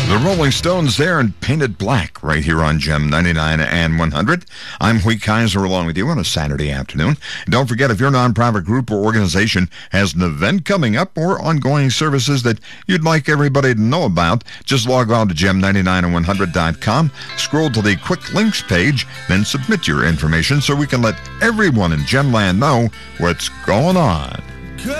The Rolling Stones there in Painted Black right here on Gem 99 and 100. I'm Hui Kaiser along with you on a Saturday afternoon. And don't forget, if your nonprofit group or organization has an event coming up or ongoing services that you'd like everybody to know about, just log on to gem99and100.com, scroll to the quick links page, then submit your information so we can let everyone in Gemland know what's going on.